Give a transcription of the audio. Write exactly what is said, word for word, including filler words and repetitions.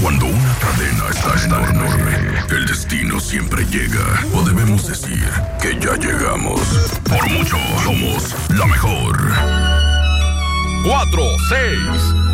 Cuando una cadena está enorme, el destino siempre llega. O debemos decir que ya llegamos. Por mucho, somos la mejor. Cuatro, seis,